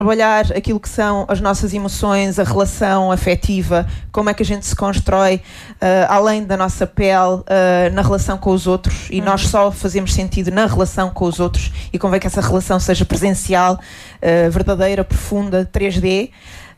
trabalhar aquilo que são as nossas emoções, a relação afetiva, como é que a gente se constrói além da nossa pele, na relação com os outros, e nós só fazemos sentido na relação com os outros, e convém que essa relação seja presencial, verdadeira, profunda, 3D.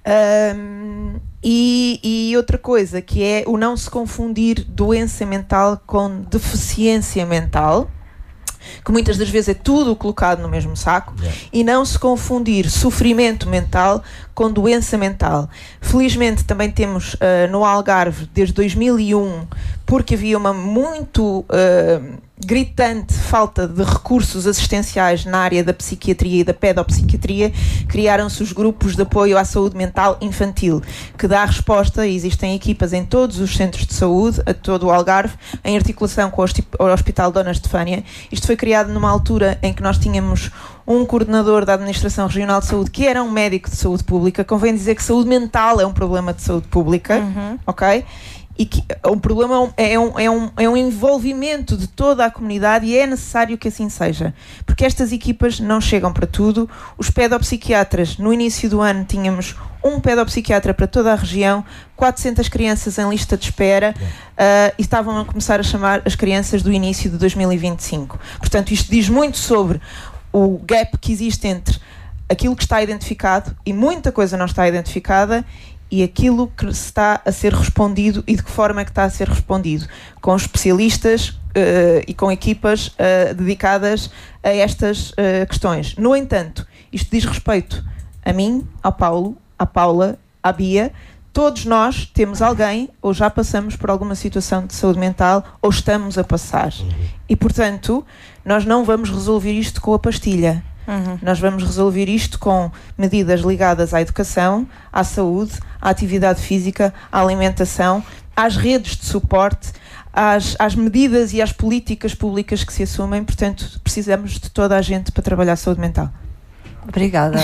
E outra coisa, que é o não se confundir doença mental com deficiência mental, que muitas das vezes é tudo colocado no mesmo saco, e não se confundir sofrimento mental com doença mental. Felizmente também temos no Algarve, desde 2001, porque havia uma muito gritante falta de recursos assistenciais na área da psiquiatria e da pedopsiquiatria, criaram-se os grupos de apoio à saúde mental infantil, que dá resposta, e existem equipas em todos os centros de saúde, a todo o Algarve, em articulação com o Hospital Dona Estefânia. Isto foi criado numa altura em que nós tínhamos um coordenador da Administração Regional de Saúde que era um médico de saúde pública. Convém dizer que saúde mental é um problema de saúde pública, ok? E que um problema é um envolvimento de toda a comunidade, e é necessário que assim seja, porque estas equipas não chegam para tudo. Os pedopsiquiatras, no início do ano tínhamos um pedopsiquiatra para toda a região, 400 crianças em lista de espera, e estavam a começar a chamar as crianças do início de 2025. Portanto, isto diz muito sobre o gap que existe entre aquilo que está identificado, e muita coisa não está identificada, e aquilo que está a ser respondido, e de que forma é que está a ser respondido, com especialistas e com equipas dedicadas a estas questões. No entanto, isto diz respeito a mim, ao Paulo, à Paula, à Bia. Todos nós temos alguém, ou já passamos por alguma situação de saúde mental, ou estamos a passar. E, portanto, nós não vamos resolver isto com a pastilha. Nós vamos resolver isto com medidas ligadas à educação, à saúde, à atividade física, à alimentação, às redes de suporte, às medidas e às políticas públicas que se assumem. Portanto, precisamos de toda a gente para trabalhar a saúde mental. Obrigada.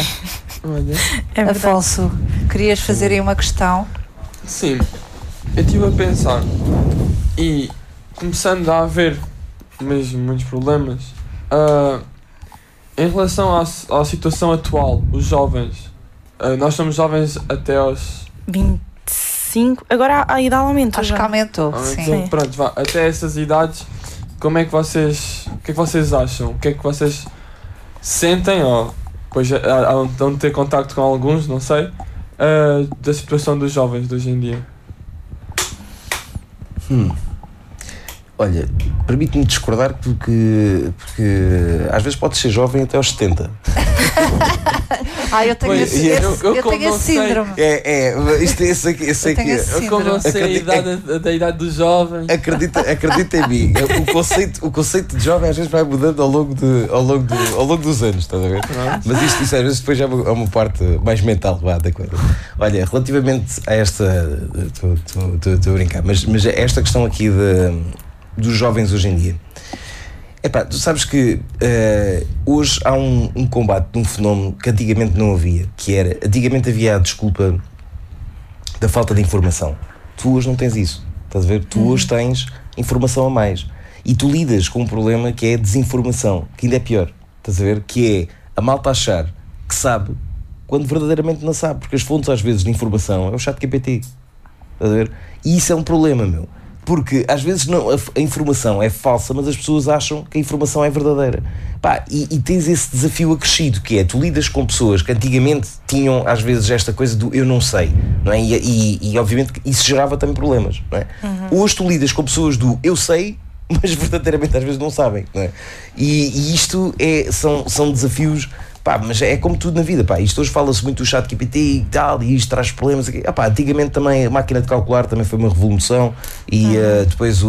Afonso, querias fazer aí uma questão? Sim, eu estive a pensar, e começando a haver mesmo muitos problemas em relação à situação atual. Os jovens, nós somos jovens até aos 25, agora a idade aumentou. Acho que aumentou, sim. Pronto, vá, até essas idades, como é que vocês, o que é que vocês acham? O que é que vocês sentem, ou depois hão de ter contacto com alguns, não sei, da situação dos jovens de hoje em dia? Olha, permite-me discordar porque às vezes pode ser jovem até aos 70. Eu tenho esse síndrome. Eu como não sei a idade dos jovens. Acredita em mim. O conceito de jovem às vezes vai mudando ao longo dos anos, estás a ver? Mas isto às vezes depois já é uma parte mais mental da coisa. Olha, relativamente a esta, estou a brincar, mas esta questão aqui dos jovens hoje em dia. Tu sabes que hoje há um combate de um fenómeno que antigamente não havia, que era, antigamente havia a desculpa da falta de informação. Tu hoje não tens isso, estás a ver? Tu hoje tens informação a mais, e tu lidas com um problema que é a desinformação, que ainda é pior, estás a ver? Que é a malta achar que sabe quando verdadeiramente não sabe, porque as fontes às vezes de informação é o ChatGPT, estás a ver? E isso é um problema, meu. Porque às vezes a informação é falsa, mas as pessoas acham que a informação é verdadeira. E tens esse desafio acrescido, que é, tu lidas com pessoas que antigamente tinham às vezes esta coisa do eu não sei, não é? E obviamente isso gerava também problemas, não é? Hoje tu lidas com pessoas do eu sei, mas verdadeiramente às vezes não sabem, não é? E isto são desafios. Mas é como tudo na vida, isto hoje fala-se muito do ChatGPT e tal, e isto traz problemas aqui. Antigamente também a máquina de calcular também foi uma revolução, e depois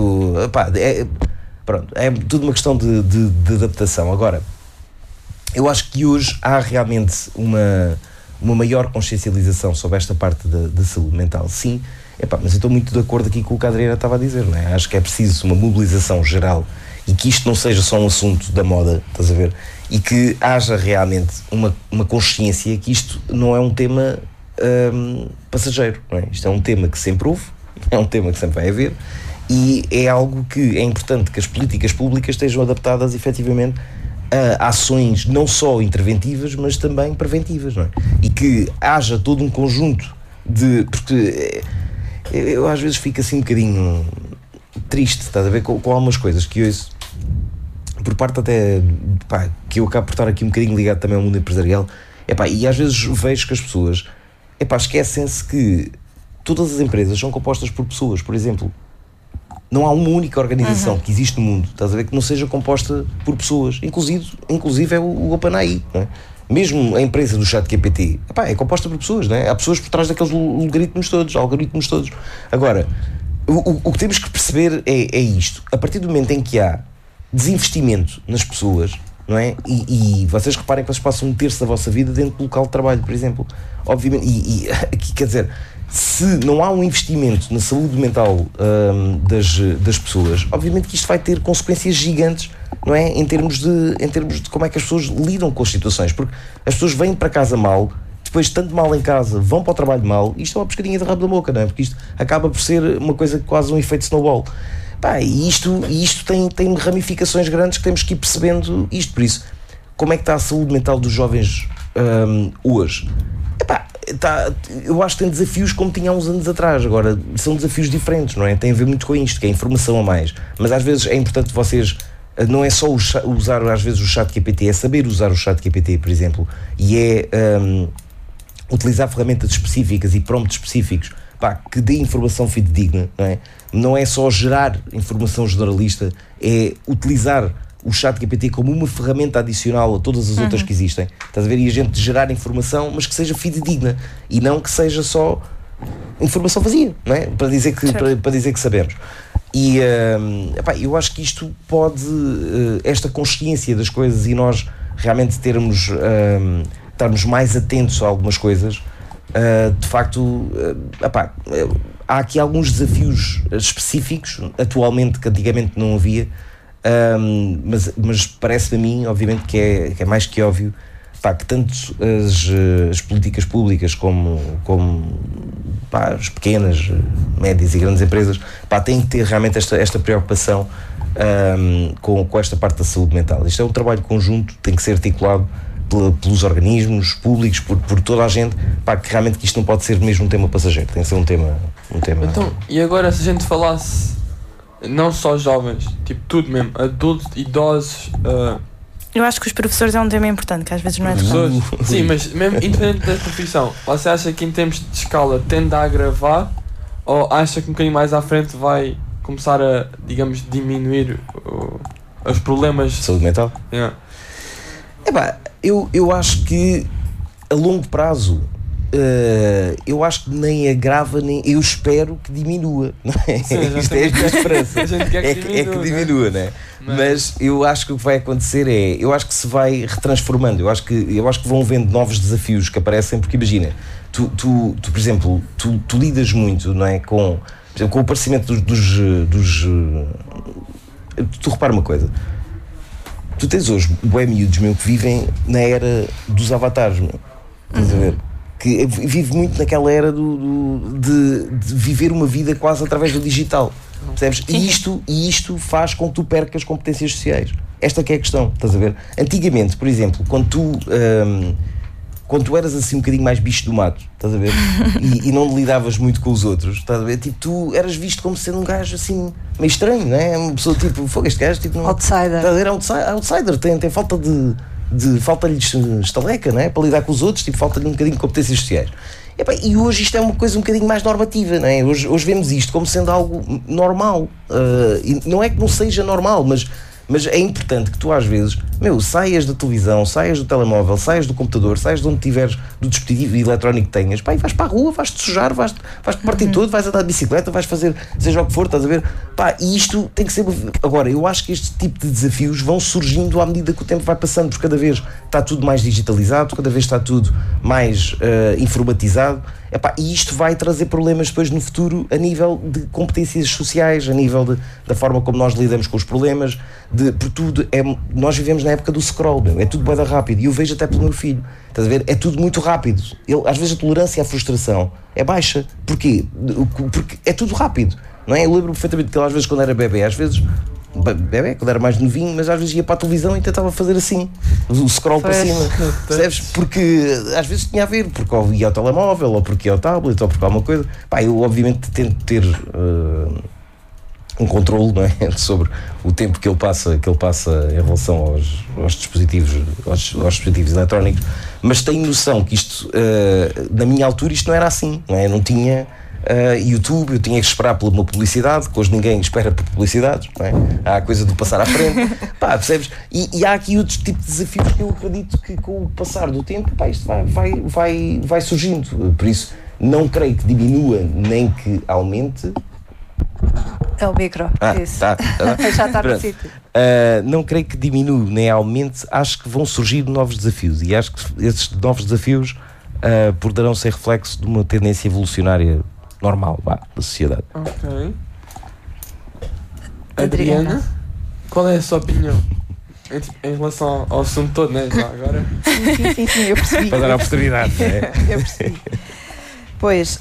é tudo uma questão de adaptação. Agora, eu acho que hoje há realmente uma maior consciencialização sobre esta parte da saúde mental, sim, mas eu estou muito de acordo aqui com o que a Adriana estava a dizer, não é? Acho que é preciso uma mobilização geral, e que isto não seja só um assunto da moda, estás a ver? E que haja realmente uma consciência que isto não é um tema passageiro, não é? Isto é um tema que sempre houve, é um tema que sempre vai haver, e é algo que é importante que as políticas públicas estejam adaptadas efetivamente ações não só interventivas, mas também preventivas, não é? E que haja todo um conjunto de... Porque eu às vezes fico assim um bocadinho triste, estás a ver, com algumas coisas que ouço, por parte até, que eu acabo por estar aqui um bocadinho ligado também ao mundo empresarial, e às vezes vejo que as pessoas, esquecem-se que todas as empresas são compostas por pessoas. Por exemplo, não há uma única organização que existe no mundo, estás a ver, que não seja composta por pessoas, inclusive é o OpenAI, não é? Mesmo a empresa do ChatGPT, é composta por pessoas, não é? Há pessoas por trás daqueles algoritmos todos. Agora, o que temos que perceber é isto. A partir do momento em que há desinvestimento nas pessoas, não é? E vocês reparem que vocês passam um terço da vossa vida dentro do local de trabalho, por exemplo. Obviamente, aqui quer dizer, se não há um investimento na saúde mental das pessoas, obviamente que isto vai ter consequências gigantes, não é? Em termos de como é que as pessoas lidam com as situações, porque as pessoas vêm para casa mal, depois tanto mal em casa, vão para o trabalho mal, isto é uma pescadinha de rabo da boca, não é? Porque isto acaba por ser uma coisa quase um efeito snowball. E isto tem ramificações grandes que temos que ir percebendo isto. Por isso, como é que está a saúde mental dos jovens hoje? Eu acho que tem desafios como tinha há uns anos atrás. Agora, são desafios diferentes, não é? Tem a ver muito com isto, que é informação a mais. Mas às vezes é importante vocês, não é só usar às vezes o ChatGPT, é saber usar o ChatGPT, por exemplo, e é utilizar ferramentas específicas e prompts específicos que dê informação fidedigna, não é? Não é só gerar informação generalista, é utilizar o ChatGPT como uma ferramenta adicional a todas as outras que existem. Estás a ver? E a gente gerar informação, mas que seja fidedigna e não que seja só informação vazia, não é? Para dizer que sabemos. E eu acho que isto pode, esta consciência das coisas e nós realmente estarmos mais atentos a algumas coisas, de facto, há aqui alguns desafios específicos atualmente que antigamente não havia, mas parece-me a mim, obviamente, que é mais que óbvio, que tanto as políticas públicas como as pequenas, médias e grandes empresas têm que ter realmente esta preocupação com esta parte da saúde mental. Isto é um trabalho conjunto, tem que ser articulado pelos organismos públicos, por toda a gente, que realmente que isto não pode ser mesmo um tema passageiro, tem que ser um tema... Então, e agora se a gente falasse não só jovens, tipo tudo mesmo, adultos, idosos... Eu acho que os professores é um tema importante, que às vezes não é tão... Sim, mas mesmo independente da profissão, você acha que em termos de escala tende a agravar, ou acha que um bocadinho mais à frente vai começar a, digamos, diminuir os problemas... Saúde mental? Yeah. Eu acho que a longo prazo eu acho que nem agrava, nem eu espero que diminua, não é? Sim, isto é a minha esperança. A gente quer que diminua, né? Mas eu acho que o que vai acontecer eu acho que se vai retransformando, eu acho que vão vendo novos desafios que aparecem, porque imagina, tu por exemplo, tu lidas muito, não é? Com o aparecimento dos tu repara uma coisa. Tu tens hoje bué miúdos, meu, que vivem na era dos avatares, meu. Estás a ver? Que vive muito naquela era de viver uma vida quase através do digital. Percebes? E isto faz com que tu percas competências sociais. Esta que é a questão, estás a ver? Antigamente, por exemplo, quando tu eras assim um bocadinho mais bicho do mato, estás a ver? E não lidavas muito com os outros, estás a ver? Tipo, tu eras visto como sendo um gajo assim meio estranho, não é? Uma pessoa tipo, este gajo tipo, não, outsider. Estás a ver? Outsider, tem falta falta-lhe estaleca, não é? Para lidar com os outros, tipo, falta-lhe um bocadinho de competências sociais. E hoje isto é uma coisa um bocadinho mais normativa, não é? Hoje vemos isto como sendo algo normal. E não é que não seja normal, mas é importante que tu às vezes, saias da televisão, saias do telemóvel, saias do computador, saias de onde tiveres, do dispositivo eletrónico que tenhas, e vais para a rua, vais-te sujar, vais-te partir todo, vais andar de bicicleta, vais fazer seja o que for, estás a ver? E isto tem que ser... Agora, eu acho que este tipo de desafios vão surgindo à medida que o tempo vai passando, porque cada vez está tudo mais digitalizado, cada vez está tudo mais informatizado, e isto vai trazer problemas depois no futuro a nível de competências sociais, a nível da forma como nós lidamos com os problemas, por tudo. Nós vivemos na época do scroll, é tudo bué rápido, e eu vejo até pelo meu filho, estás a ver? É tudo muito rápido. Às vezes a tolerância à frustração é baixa. Porquê? Porque é tudo rápido, não é? Eu lembro perfeitamente que ele às vezes quando era bebê, às vezes bebê, quando era mais novinho, mas às vezes ia para a televisão e tentava fazer assim, o scroll para cima, percebes? Porque às vezes tinha a ver, porque ou ia ao telemóvel, ou porque ia ao tablet, ou porque alguma coisa. Pá, eu obviamente tento ter um controle, não é? Sobre o tempo que ele passa em relação aos dispositivos, aos dispositivos eletrónicos, mas tenho noção que isto, na minha altura, isto não era assim, não é? Eu não tinha YouTube, eu tinha que esperar por uma publicidade, que hoje ninguém espera por publicidades, não é? Há a coisa do passar à frente, pá, percebes? E há aqui outros tipos de desafios que eu acredito que com o passar do tempo, pá, isto vai surgindo. Por isso, não creio que diminua nem que aumente. É o micro, isso. Tá. Já está no sítio. Não creio que diminua nem aumente, acho que vão surgir novos desafios, e acho que esses novos desafios poderão ser reflexo de uma tendência evolucionária normal da sociedade. Ok. Adriana, qual é a sua opinião em relação ao assunto todo, né? Já agora? Sim, eu percebi. Para dar a oportunidade, não é? Eu percebi. Pois,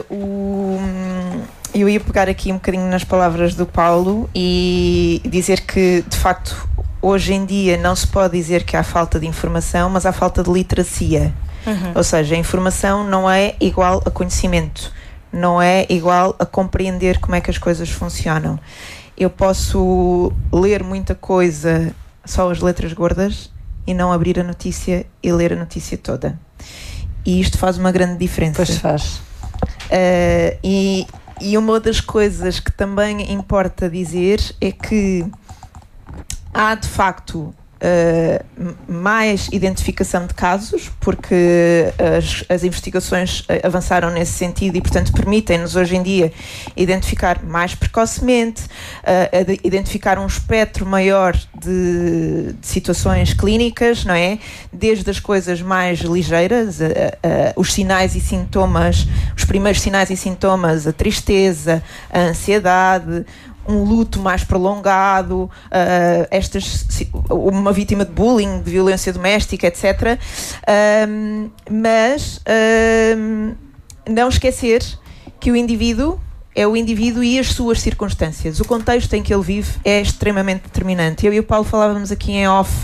eu ia pegar aqui um bocadinho nas palavras do Paulo e dizer que, de facto, hoje em dia não se pode dizer que há falta de informação, mas há falta de literacia. Ou seja, a informação não é igual a conhecimento, não é igual a compreender como é que as coisas funcionam. Eu posso ler muita coisa, só as letras gordas, e não abrir a notícia e ler a notícia toda. E isto faz uma grande diferença. Pois faz. E uma das coisas que também importa dizer é que há de facto mais identificação de casos, porque as investigações avançaram nesse sentido e, portanto, permitem-nos hoje em dia identificar mais precocemente, identificar um espectro maior de situações clínicas, não é? Desde as coisas mais ligeiras, os sinais e sintomas, os primeiros sinais e sintomas, a tristeza, a ansiedade, um luto mais prolongado, uma vítima de bullying, de violência doméstica, etc. Mas não esquecer que o indivíduo é o indivíduo e as suas circunstâncias. O contexto em que ele vive é extremamente determinante. Eu e o Paulo falávamos aqui em off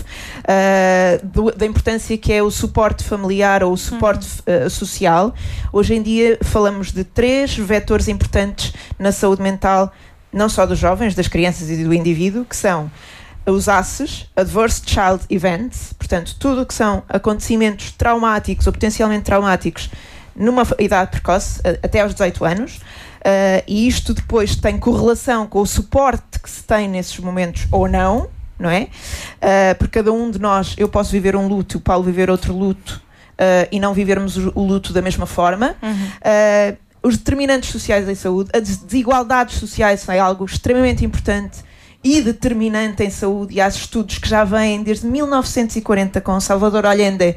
da importância que é o suporte familiar ou o suporte social. Hoje em dia falamos de 3 vetores importantes na saúde mental, não só dos jovens, das crianças e do indivíduo, que são os ACEs, Adverse Child Events, portanto, tudo o que são acontecimentos traumáticos ou potencialmente traumáticos numa idade precoce, até aos 18 anos, e isto depois tem correlação com o suporte que se tem nesses momentos ou não é? Porque cada um de nós, eu posso viver um luto, o Paulo viver outro luto, e não vivermos o luto da mesma forma. Os determinantes sociais em saúde, as desigualdades sociais é algo extremamente importante e determinante em saúde, e há estudos que já vêm desde 1940 com Salvador Allende.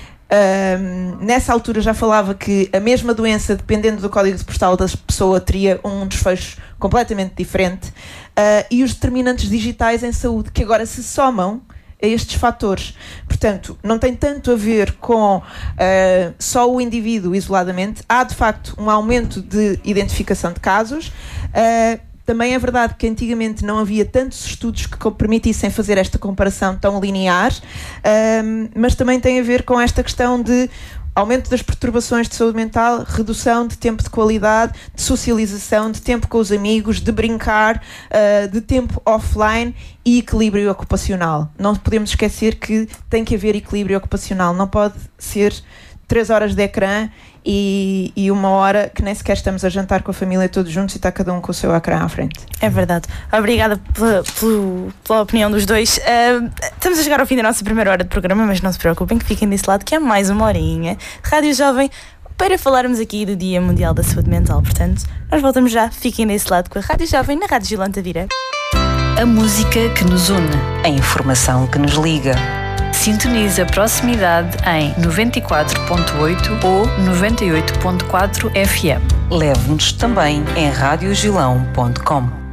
Nessa altura já falava que a mesma doença, dependendo do código postal da pessoa, teria um desfecho completamente diferente, e os determinantes digitais em saúde, que agora se somam a estes fatores. Portanto, não tem tanto a ver com só o indivíduo isoladamente. Há, de facto, um aumento de identificação de casos. Também é verdade que antigamente não havia tantos estudos que permitissem fazer esta comparação tão linear, mas também tem a ver com esta questão de aumento das perturbações de saúde mental, redução de tempo de qualidade, de socialização, de tempo com os amigos, de brincar, de tempo offline e equilíbrio ocupacional. Não podemos esquecer que tem que haver equilíbrio ocupacional. Não pode ser 3 horas de ecrã e 1 hora que nem sequer estamos a jantar com a família todos juntos e está cada um com o seu ecrã à frente. É verdade. Obrigada pela opinião dos dois. Estamos a chegar ao fim da nossa primeira hora de programa, mas não se preocupem que fiquem desse lado, que é mais 1 horinha de Rádio Jovem para falarmos aqui do Dia Mundial da Saúde Mental. Portanto, nós voltamos já. Fiquem desse lado com a Rádio Jovem na Rádio Gilante Vira. A música que nos une, a informação que nos liga. Sintoniza a proximidade em 94.8 ou 98.4 FM. Leve-nos também em radiogilão.com.